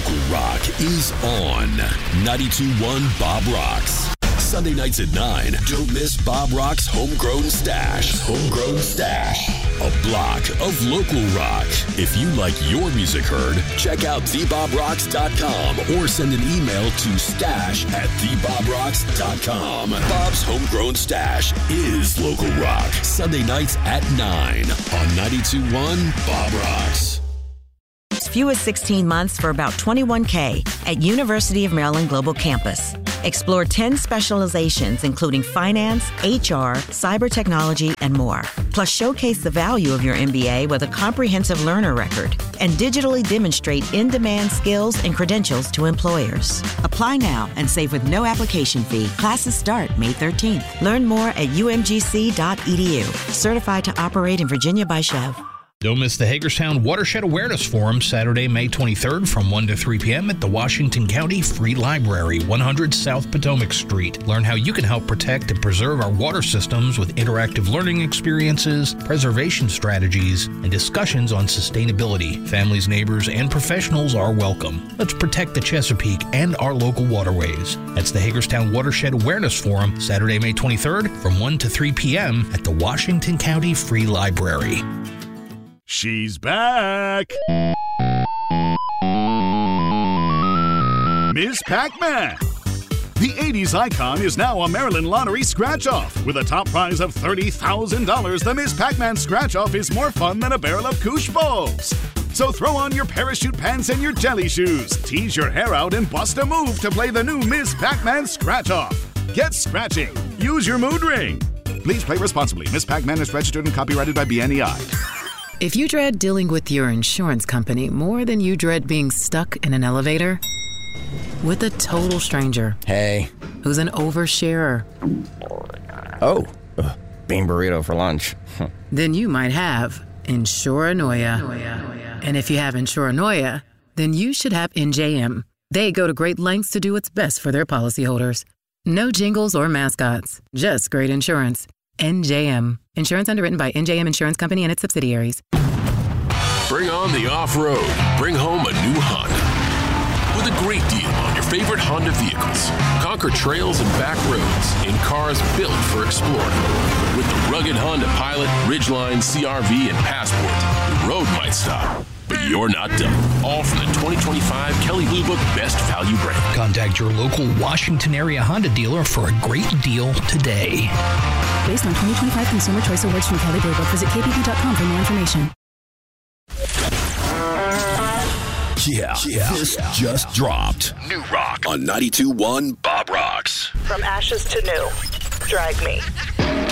Local Rock is on 92.1 Bob Rocks. Sunday nights at 9. Don't miss Bob Rock's Homegrown Stash. Homegrown Stash. A block of local rock. If you like your music heard, check out thebobrocks.com or send an email to stash@thebobrocks.com. Bob's Homegrown Stash is local rock. Sunday nights at 9 on 92.1 Bob Rocks. As few as 16 months for about $21K at University of Maryland Global Campus. Explore 10 specializations, including finance, HR, cyber technology, and more. Plus, showcase the value of your MBA with a comprehensive learner record and digitally demonstrate in-demand skills and credentials to employers. Apply now and save with no application fee. Classes start May 13th. Learn more at umgc.edu. Certified to operate in Virginia by Chev. Don't miss the Hagerstown Watershed Awareness Forum Saturday, May 23rd from 1 to 3 p.m. at the Washington County Free Library, 100 South Potomac Street. Learn how you can help protect and preserve our water systems with interactive learning experiences, preservation strategies, and discussions on sustainability. Families, neighbors, and professionals are welcome. Let's protect the Chesapeake and our local waterways. That's the Hagerstown Watershed Awareness Forum Saturday, May 23rd from 1 to 3 p.m. at the Washington County Free Library. She's back! Miss Pac-Man! The 80s icon is now a Maryland Lottery scratch-off. With a top prize of $30,000, the Miss Pac-Man scratch-off is more fun than a barrel of Koosh Balls. So throw on your parachute pants and your jelly shoes, tease your hair out, and bust a move to play the new Miss Pac-Man scratch-off. Get scratching. Use your mood ring. Please play responsibly. Miss Pac-Man is registered and copyrighted by BNEI. If you dread dealing with your insurance company more than you dread being stuck in an elevator with a total stranger, hey, who's an oversharer, bean burrito for lunch, then you might have Insuranoia. And if you have Insuranoia, then you should have NJM. They go to great lengths to do what's best for their policyholders. No jingles or mascots, just great insurance. NJM. Insurance underwritten by NJM Insurance Company and its subsidiaries. Bring on the off-road. Bring home a new Honda. With a great deal on your favorite Honda vehicles. Conquer trails and back roads in cars built for exploring. With the rugged Honda Pilot, Ridgeline, CR-V, and Passport, the road might stop, but you're not done. All from the 2025 Kelley Blue Book Best Value Brand. Contact your local Washington area Honda dealer for a great deal today. Based on 2025 Consumer Choice Awards from Kelley Blue Book, visit kbb.com for more information. Yeah. This just dropped. New Rock on 92.1 Bob Rocks. From ashes to new. Drag Me.